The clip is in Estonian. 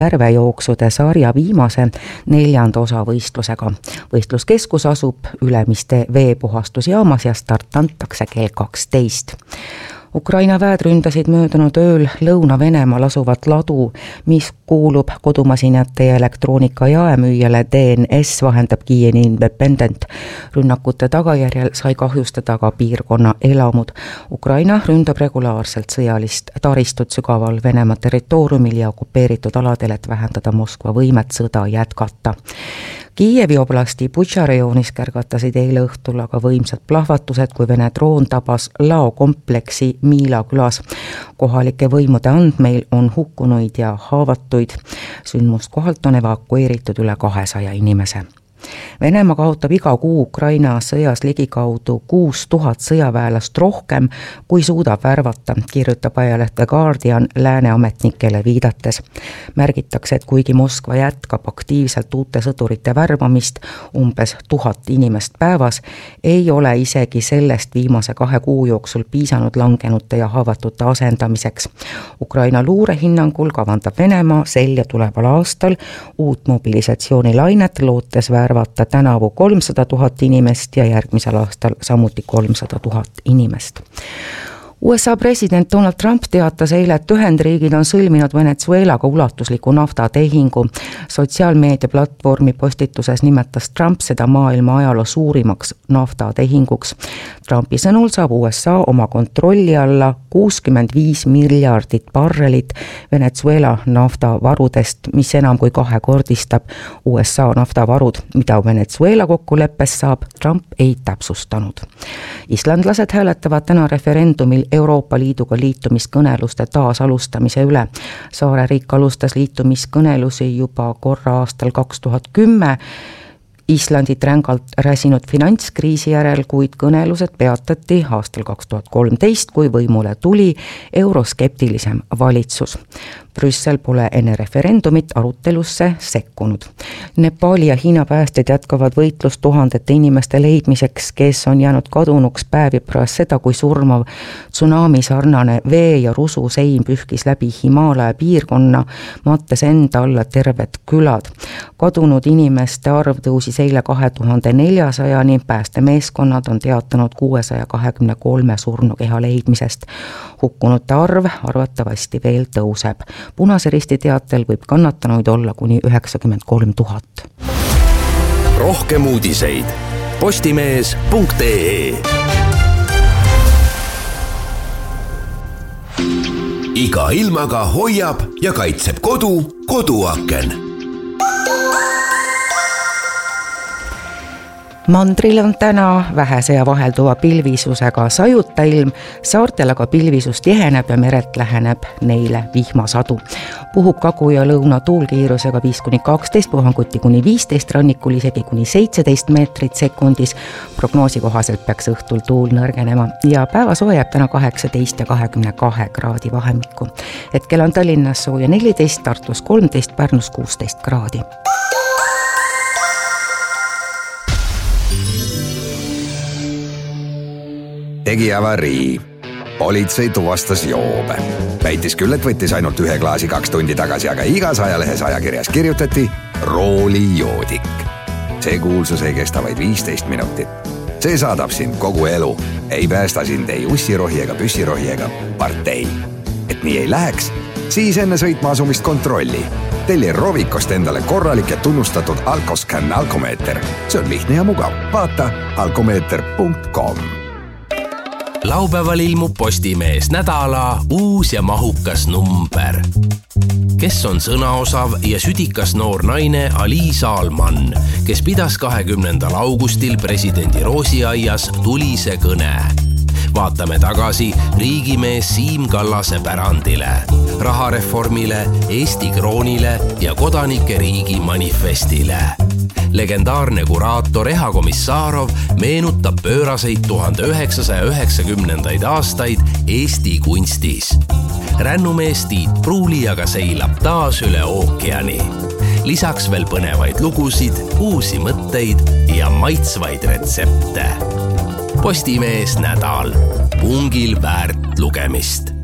järvejooksude sarja viimase 4. osa võistlusega. Võistluskeskus asub Ülemiste veepuhastusjaamas ja start antakse kell 12. Ukraina väed ründasid möödunud ööl Lõuna-Venemaal asuvat ladu, mis kuulub kodumasinate ja elektroonika jaemüüjale DNS, vahendab Kiieni Independent. Rünnakute tagajärjel sai kahjustada ka piirkonna elamud. Ukraina ründab regulaarselt sõjalist taristut sügaval Venemaa territooriumil ja okupeeritud aladel, et vähendada Moskva võimet sõda jätkata. Kiievi oblasti Butša rajoonis kärgatasid eile õhtul aga võimsad plahvatused, kui Vene droon tabas laokompleksi Miila külas. Kohalike võimude andmeil on hukkunuid ja haavatuid. Sündmuskohalt on evakueeritud üle 200 inimese. Venemaa kaotab iga kuu Ukraina sõjas ligikaudu 6000 sõjaväelast rohkem, kui suudab värvata, kirjutab ajaleht The Guardian lääne ametnikele viidates. Märgitakse, et kuigi Moskva jätkab aktiivselt uute sõdurite värbamist, umbes 1000 inimest päevas, ei ole isegi sellest viimase 2 kuu jooksul piisanud langenute ja haavatute asendamiseks. Ukraina luure hinnangul kavandab Venemaa sel ja tuleval aastal uut mobilisatsioonilainet, lootes värvata tänavu 300 000 inimest ja järgmisel aastal samuti 300 000 inimest. USA president Donald Trump teatas eile, et Ühendriigid on sõlminud Venezuelaga ulatusliku naftatehingu. Sotsiaalmeediaplatvormi postituses nimetas Trump seda maailma ajaloo suurimaks naftatehinguks. Trumpi sõnul saab USA oma kontrolli alla 65 miljardit barrelit Venezuela naftavarudest, mis enam kui 2-kordistab USA naftavarud. Mida Venezuela kokkuleppes saab, Trump ei täpsustanud. Islandlased hääletavad täna referendumil Euroopa Liiduga liitumiskõneluste taasalustamise üle. Saare riik alustas liitumiskõnelusi juba korra aastal 2010. Islandit rängalt räsinud finantskriisi järel, kuid kõnelused peatati aastal 2013, kui võimule tuli euroskeptilisem valitsus. Brüssel pole enne referendumit arutelusse sekkunud. Nepali ja Hiina päästjad jätkavad võitlust tuhandete inimeste leidmiseks, kes on jäänud kadunuks päevi pärast seda, kui surmav tsunami sarnane vee- ja rususeim pühkis läbi Himaalaja piirkonna, mattes enda alla terved külad. Kadunud inimeste arv tõusis eile 2400-ni, päästemeeskonnad on teatanud 623 surnukeha leidmisest. Hukkunute arv arvatavasti veel tõuseb. Punase Risti teatel võib kannatanuid olla kuni 93 000. Rohkem uudiseid postimees.ee. Iga ilmaga hoiab ja kaitseb koduaken. Mandril on täna vähese ja vahelduva pilvisusega sajuta ilm, saartel aga pilvisus tiheneb ja meret läheneb neile vihmasadu. Puhub kagu- ja lõuna tuulkiirusega 5-12, puhanguti kuni 15, rannikul isegi kuni 17 meetrit sekundis. Prognoosi kohaselt peaks õhtul tuul nõrgenema ja päevasoo jääb täna 18 ja 22 kraadi vahemikku. Hetkel on Tallinnas sooja 14, Tartus 13, Pärnus 16 kraadi. Tegi avarii. Politsei tuvastas joobe. Väitis küll, et võttis ainult 1 klaasi 2 tundi tagasi, aga igas ajalehes ajakirjas kirjutati roolijoodik. See kuulsus ei kesta vaid 15 minutit. See saadab sind kogu elu. Ei päästa sind ei ussirohi ega püssirohi ega partei. Et nii ei läheks, siis enne sõitma asumist kontrolli. Telli Rovikost endale korralik ja tunnustatud Alkoscan alkomeeter. See on lihtne ja mugav. Vaata alkomeeter.com. Laupäeval ilmub Postimees nädala uus ja mahukas number. Kes on sõnaosav ja südikas noor naine Ali Salman, kes pidas 20. augustil presidendi Roosiaias tulise kõne. Vaatame tagasi riigimees Siim Kallase pärandile, rahareformile, Eesti kroonile ja kodanike riigi manifestile. Legendaarne kuraator Eha Komissarov meenutab pööraseid 1990. aastaid Eesti kunstis. Rännumees Tiit Pruuli aga seilab taas üle ookeani. Lisaks veel põnevaid lugusid, uusi mõtteid ja maitsvaid retsepte. Postimees nädal. Pungil väärt lugemist.